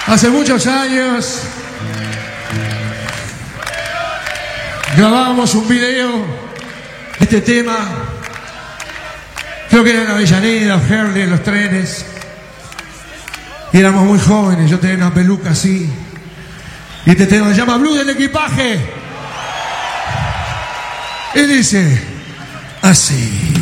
Hace muchos años grabamos un video, este tema, creo que era en Avellaneda, Herley, en los trenes, y éramos muy jóvenes, yo tenía una peluca así, y este tema se llama Blues del Equipaje, y dice así.